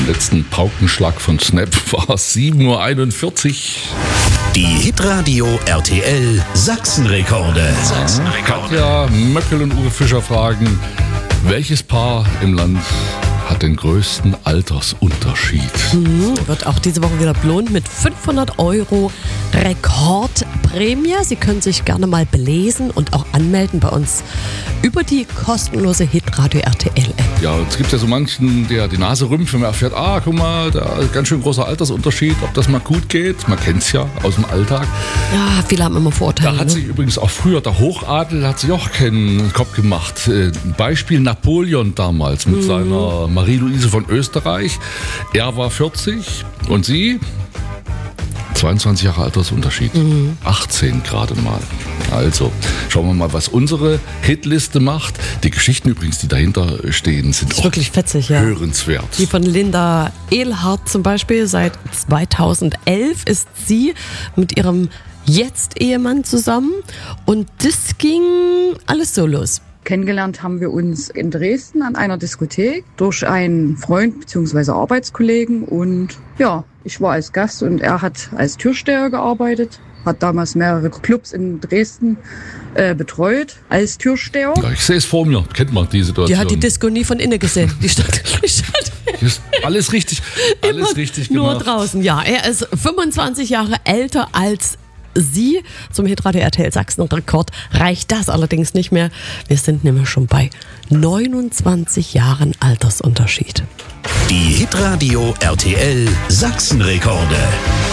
Beim letzten Paukenschlag von Snap war es 7:41 Uhr. Die Hitradio RTL Sachsenrekorde. Katja Möckel und Uwe Fischer fragen, welches Paar im Land hat den größten Altersunterschied? Wird auch diese Woche wieder belohnt mit 500 € Rekordprämie. Sie können sich gerne mal belesen und auch anmelden bei uns über die kostenlose Hitradio RTL-App. Ja, und es gibt ja so manchen, der die Nase rümpft, wenn man erfährt, guck mal, da ist ganz schön großer Altersunterschied, ob das mal gut geht. Man kennt es ja aus dem Alltag. Ja, viele haben immer Vorurteile. Da hat sich übrigens auch früher der Hochadel hat sich auch keinen Kopf gemacht. Beispiel Napoleon damals mit seiner Marie-Louise von Österreich. Er war 40 und sie 22 Jahre Altersunterschied. 18 gerade mal. Also, schauen wir mal, was unsere Hitliste macht. Die Geschichten übrigens, die dahinter stehen, sind ist auch wirklich fetzig, ja. hörenswert. Die von Linda Ehlhardt zum Beispiel. Seit 2011 ist sie mit ihrem Jetzt-Ehemann zusammen. Und das ging alles so los. Kennengelernt haben wir uns in Dresden an einer Diskothek durch einen Freund bzw. Arbeitskollegen und ja, ich war als Gast und er hat als Türsteher gearbeitet, hat damals mehrere Clubs in Dresden betreut als Türsteher. Ja, ich sehe es vor mir, kennt man die Situation. Die hat die Disco nie von innen gesehen. Die stand Alles richtig, alles richtig nur gemacht. draußen. Ja, er ist 25 Jahre älter als sie. Zum Hitradio RTL Sachsen-Rekord reicht das allerdings nicht mehr. Wir sind nämlich schon bei 29 Jahren Altersunterschied. Die Hitradio RTL Sachsenrekorde.